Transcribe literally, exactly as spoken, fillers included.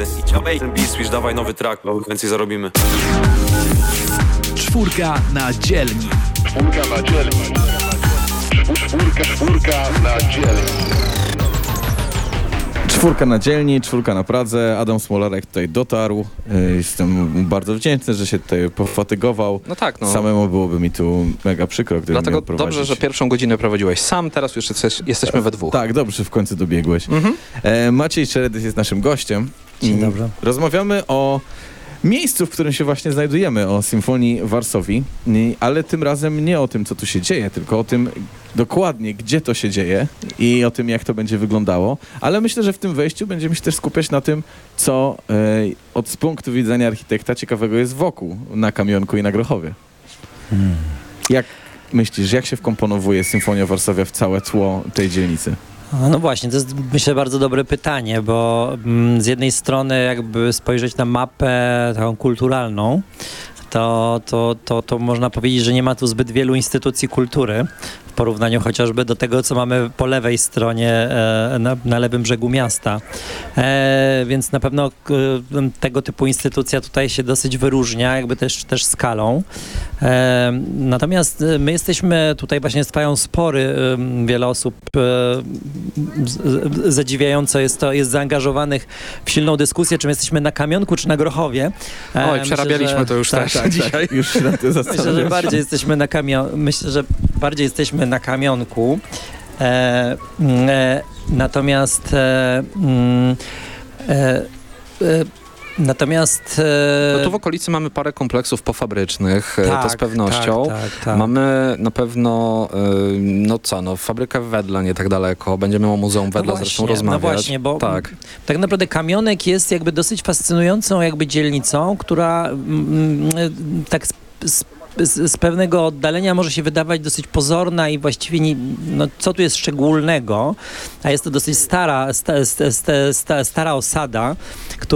pieniędzy. I ciabej ten biswisz, dawaj nowy track, bo więcej zarobimy. Czwórka na dzielni. Czwórka na dzielni. Czwórka, czwórka na dzielni. Czwórka na dzielni, czwórka na Pradze. Adam Smolarek tutaj dotarł. Jestem mu bardzo wdzięczny, że się tutaj pofatygował. No tak, no. Samemu byłoby mi tu mega przykro, gdybym Dlatego miał prowadzić. dobrze, że pierwszą godzinę prowadziłeś sam, teraz już jesteś, jesteśmy we dwóch. Tak, dobrze, w końcu dobiegłeś. Mhm. E, Maciej Czeredys jest naszym gościem. Dzień dobry. Rozmawiamy o miejscu, w którym się właśnie znajdujemy, o Symfonii Varsovii, ale tym razem nie o tym, co tu się dzieje, tylko o tym dokładnie, gdzie to się dzieje i o tym, jak to będzie wyglądało, ale myślę, że w tym wejściu będziemy się też skupiać na tym, co e, od z punktu widzenia architekta ciekawego jest wokół, na Kamionku i na Grochowie. Hmm. Jak myślisz, jak się wkomponowuje Symfonia Varsovia w całe tło tej dzielnicy? No właśnie, to jest myślę bardzo dobre pytanie, bo mm, z jednej strony jakby spojrzeć na mapę taką kulturalną, to, to, to, to można powiedzieć, że nie ma tu zbyt wielu instytucji kultury w porównaniu chociażby do tego, co mamy po lewej stronie, e, na, na lewym brzegu miasta. E, więc na pewno e, tego typu instytucja tutaj się dosyć wyróżnia, jakby też, też skalą. E, natomiast my jesteśmy, tutaj właśnie trwają spory, e, wiele osób e, z, zadziwiająco jest to, jest zaangażowanych w silną dyskusję, czym jesteśmy na Kamionku czy na Grochowie. E, Oj, przerabialiśmy myślę, że, to już tak, też tak, dzisiaj. tak. Już się na tym Myślę, że bardziej jesteśmy na kamio- Myślę, że bardziej jesteśmy na Kamionku. E, e, natomiast e, mm, e, e, Natomiast... E... No tu w okolicy mamy parę kompleksów pofabrycznych, tak, to z pewnością. Tak, tak, tak. Mamy na pewno, no co, no fabrykę Wedla nie tak daleko, będziemy o Muzeum Wedla no zresztą właśnie, rozmawiać. No właśnie, bo tak. tak naprawdę Kamionek jest jakby dosyć fascynującą jakby dzielnicą, która mm, tak z, z Z, z pewnego oddalenia może się wydawać dosyć pozorna i właściwie nie, no, co tu jest szczególnego, a jest to dosyć stara, sta, sta, sta, sta, stara osada, która